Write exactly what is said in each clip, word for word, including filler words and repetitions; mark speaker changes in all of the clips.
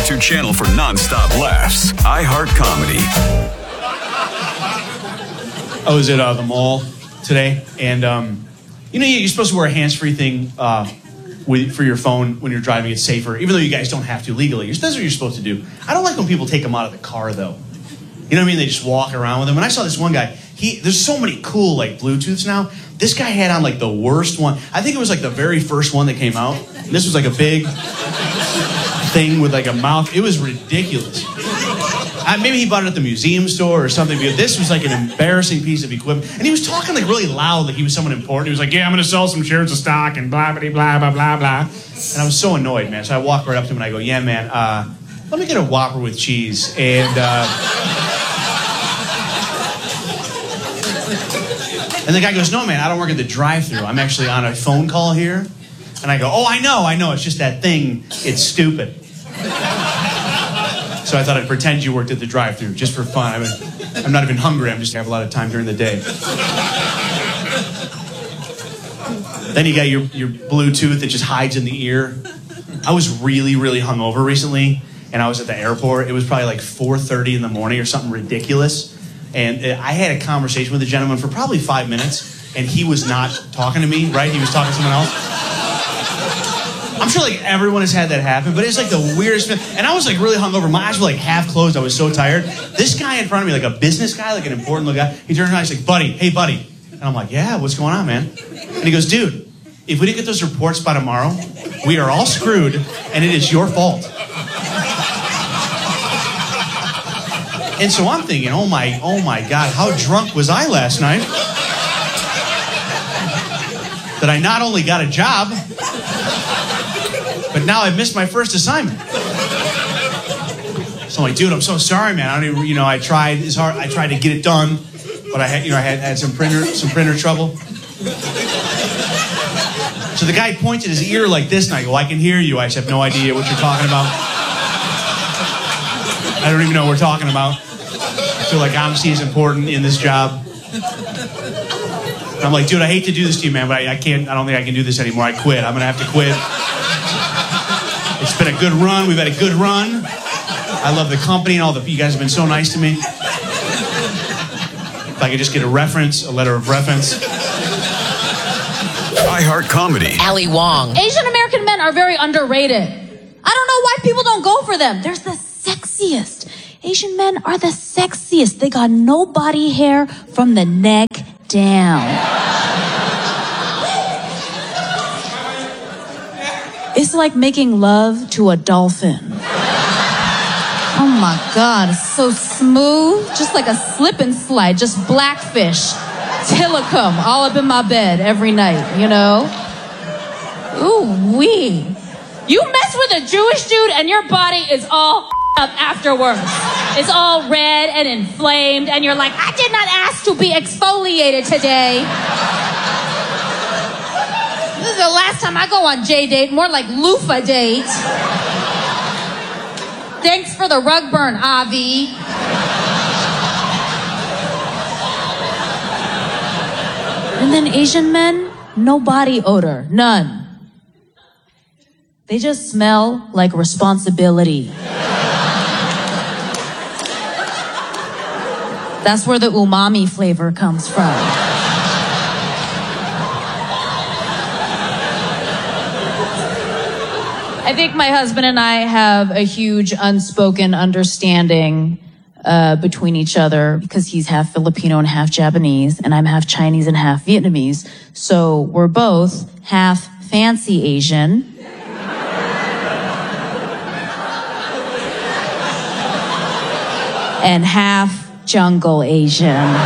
Speaker 1: go-to channel for non-stop laughs. iHeart Comedy.
Speaker 2: I was at uh, the mall today, and um, you know you're supposed to wear a hands-free thing uh, with, for your phone when you're driving. It's safer, even though you guys don't have to legally. That's what you're supposed to do. I don't like when people take them out of the car, though. You know what I mean? They just walk around with them. And I saw this one guy. He there's so many cool like Bluetooths now. This guy had on like the worst one. I think it was like the very first one that came out. And this was like a big thing with like a mouth. It was ridiculous. I, maybe he bought it at the museum store or something, because this was like an embarrassing piece of equipment. And he was talking like really loud, like he was someone important. He was like, yeah, I'm going to sell some shares of stock and blah, blah, blah, blah, blah, blah. And I was so annoyed, man. So I walked right up to him and I go, yeah, man, uh, let me get a Whopper with cheese. And, uh... and the guy goes, no, man, I don't work at the drive-thru. I'm actually on a phone call here. And I go, oh, I know, I know. It's just that thing. It's stupid. So I thought I'd pretend you worked at the drive-thru just for fun. I mean, I'm not even hungry. I'm just have a lot of time during the day. Then you got your, your Bluetooth that just hides in the ear. I was really, really hungover recently, and I was at the airport. It was probably like four thirty in the morning or something ridiculous. And I had a conversation with a gentleman for probably five minutes, and he was not talking to me, right? He was talking to someone else. I'm sure like everyone has had that happen, but it's like the weirdest thing. And I was like really hungover. My eyes were like half closed. I was so tired. This guy in front of me, like a business guy, like an important little guy, he turned around and he's like, buddy, hey, buddy. And I'm like, yeah, what's going on, man? And he goes, dude, if we didn't get those reports by tomorrow, we are all screwed, and it is your fault. And so I'm thinking, oh my, oh my God, how drunk was I last night? That I not only got a job, but now I've missed my first assignment. So I'm like, dude, I'm so sorry, man. I don't even, you know, I tried as hard, I tried to get it done, but I had, you know, I had, had some printer, some printer trouble. So the guy pointed his ear like this, and I go, I can hear you. I just have no idea what you're talking about. I don't even know what we're talking about. I feel like honesty is important in this job. And I'm like, dude, I hate to do this to you, man, but I, I can't, I don't think I can do this anymore. I quit. I'm going to have to quit. It's been a good run. We've had a good run. I love the company and all the, you guys have been so nice to me. If I could just get a reference, a letter of reference.
Speaker 1: iHeart Comedy.
Speaker 3: Ali Wong.
Speaker 4: Asian American men are very underrated. I don't know why people don't go for them. They're the sexiest. Asian men are the sexiest. They got no body hair from the neck down. It's like making love to a dolphin. Oh my God, it's so smooth. Just like a slip and slide, just blackfish. Tillicum all up in my bed every night, you know? Ooh wee. You mess with a Jewish dude and your body is all up afterwards. It's all red and inflamed and you're like, I did not ask to be exfoliated today. This is the last time I go on J-date, more like loofah date. Thanks for the rug burn, Avi. And then Asian men, no body odor, none. They just smell like responsibility. That's where the umami flavor comes from. I think my husband and I have a huge unspoken understanding uh, between each other because he's half Filipino and half Japanese, and I'm half Chinese and half Vietnamese. So we're both half fancy Asian and half jungle Asian.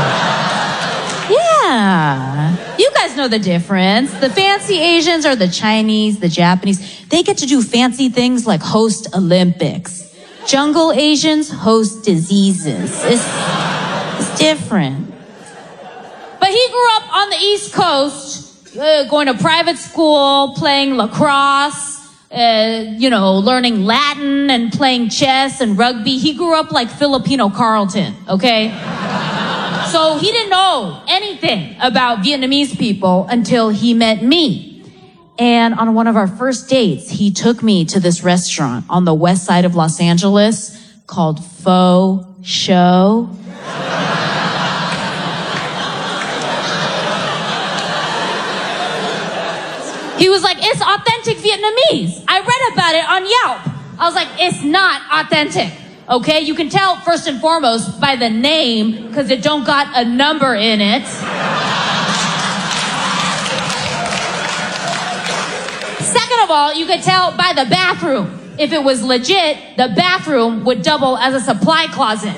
Speaker 4: Yeah. You guys know the difference. The fancy Asians are the Chinese, the Japanese. They get to do fancy things like host Olympics. Jungle Asians host diseases. It's, it's different. But he grew up on the East Coast, uh, going to private school, playing lacrosse, Uh, you know, learning Latin and playing chess and rugby. He grew up like Filipino Carlton, okay? So he didn't know anything about Vietnamese people until he met me. And on one of our first dates, he took me to this restaurant on the west side of Los Angeles called Faux Show. He was like, it's authentic Vietnamese. I read about it on Yelp. I was like, it's not authentic. Okay, you can tell first and foremost by the name because it don't got a number in it. Second of all, you could tell by the bathroom. If it was legit, the bathroom would double as a supply closet.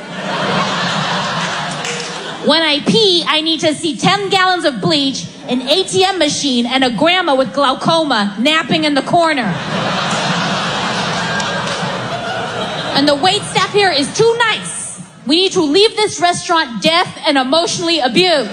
Speaker 4: When I pee, I need to see ten gallons of bleach, an A T M machine, and a grandma with glaucoma napping in the corner. And the waitstaff here is too nice. We need to leave this restaurant deaf and emotionally abused.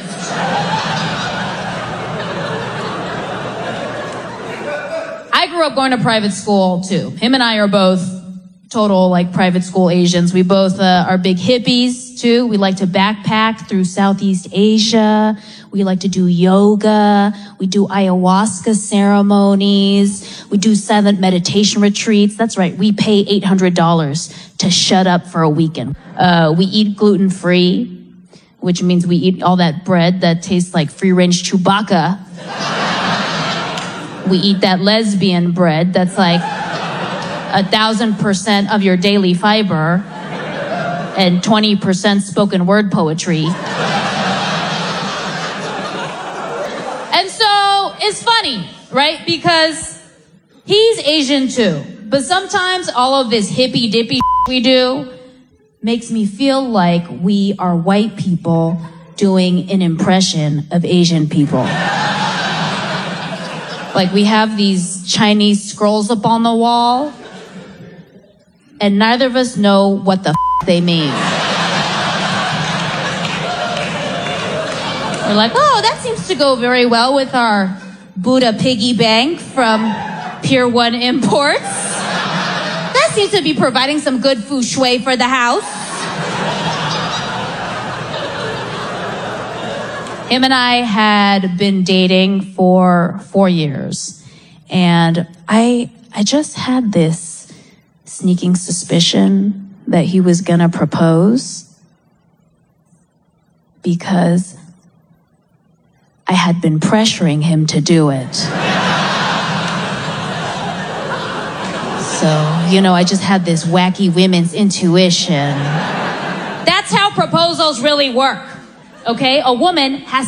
Speaker 4: I grew up going to private school too. Him and I are both total like private school Asians. We both uh, are big hippies too. We like to backpack through Southeast Asia. We like to do yoga. We do ayahuasca ceremonies. We do silent meditation retreats. That's right. We pay eight hundred dollars to shut up for a weekend. Uh, we eat gluten-free, which means we eat all that bread that tastes like free-range Chewbacca. We eat that lesbian bread that's like a thousand percent of your daily fiber and twenty percent spoken word poetry. And so it's funny, right? Because he's Asian too. But sometimes all of this hippy dippy we do makes me feel like we are white people doing an impression of Asian people. Like we have these Chinese scrolls up on the wall, and neither of us know what the f- they mean. We're like, oh, that seems to go very well with our Buddha piggy bank from Pier one Imports. That seems to be providing some good feng shui for the house. Him and I had been dating for four years, and I I just had this sneaking suspicion that he was gonna propose because I had been pressuring him to do it. So, you know, I just had this wacky women's intuition. That's how proposals really work, okay? A woman has